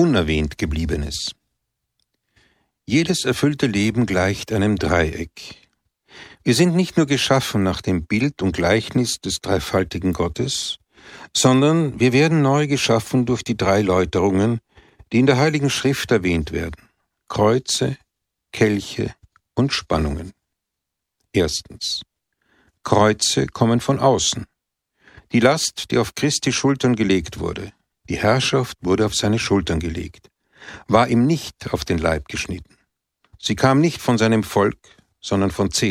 unerwähnt gebliebenes. Jedes erfüllte Leben gleicht einem Dreieck. Wir sind nicht nur geschaffen nach dem Bild und Gleichnis des dreifaltigen Gottes, sondern wir werden neu geschaffen durch die 3 Läuterungen, die in der Heiligen Schrift erwähnt werden: Kreuze, Kelche und Spannungen. Erstens. Kreuze kommen von außen. Die Last, die auf Christi Schultern gelegt wurde, die Herrschaft wurde auf seine Schultern gelegt, war ihm nicht auf den Leib geschnitten. Sie kam nicht von seinem Volk, sondern von